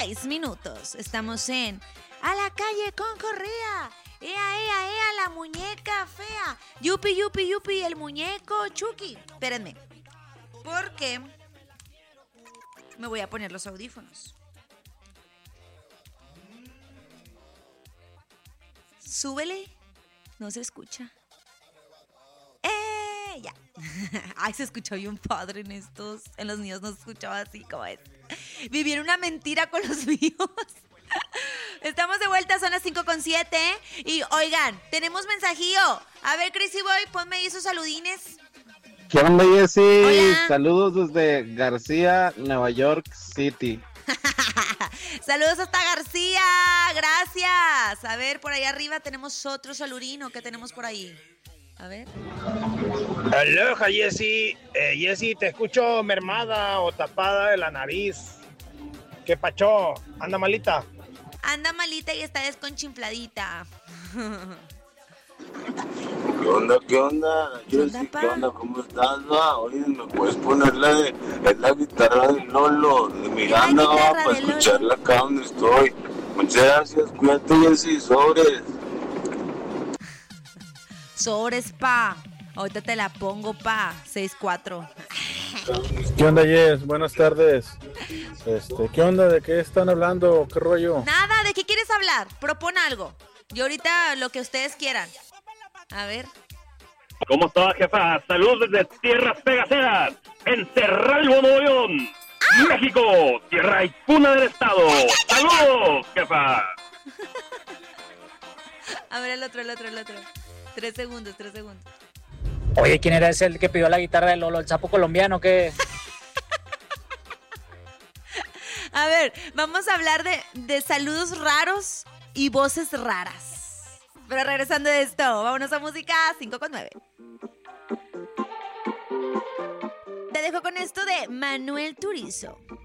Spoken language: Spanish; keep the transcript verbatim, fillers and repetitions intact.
seis minutos. Estamos en A la calle con Correa. Ea, ea, ea, la muñeca fea. Yupi, yupi, yupi, el muñeco Chucky. Espérenme, porque me voy a poner los audífonos. Súbele. No se escucha. ¡Eh! Ya. Ay, se escuchó bien padre en estos. En los míos no se escuchaba así como es. Viví en una mentira con los míos. Estamos de vuelta, son las cinco con siete. Y oigan, tenemos mensajillo. A ver, Crazy Boy, ponme ahí esos saludines. ¿Qué onda, Jessy? Hola. Saludos desde García, Nueva York City. Saludos hasta García, gracias. A ver, por ahí arriba tenemos otro saludino. ¿Qué tenemos por ahí? A ver. Aloha, Jessy. Eh, Jessy, te escucho mermada o tapada de la nariz. ¿Qué pacho? ¿Anda malita? Anda malita y está desconchinfladita. ¿Qué onda? ¿Qué onda? ¿Qué onda, Jessy, pa? ¿qué onda? ¿Cómo estás, va? Oye, ¿me puedes poner la de es la guitarra de Lolo, de Miranda, va? guitarra Para de Lolo. escucharla acá donde estoy. Muchas gracias, cuídate, Jessy, sobres. Sobres, pa. Ahorita te la pongo, pa. seis cuatro. ¿Qué onda, Jess? Buenas tardes. Este, ¿qué onda? ¿De qué están hablando? ¿Qué rollo? Nada, ¿de qué quieres hablar? Propon algo. Yo ahorita lo que ustedes quieran. A ver. ¿Cómo está, jefa? Saludos desde Tierras Pegaseras, en Cerralbo, Nuevo León, México, tierra y cuna del estado. ¡Saludos, jefa! A ver el otro, el otro, el otro. Tres segundos, tres segundos. Oye, ¿quién era ese el que pidió la guitarra de Lolo, el sapo colombiano? ¿Qué? A ver, vamos a hablar de, de saludos raros y voces raras. Pero regresando de esto, vámonos a música cinco con nueve. Te dejo con esto de Manuel Turizo.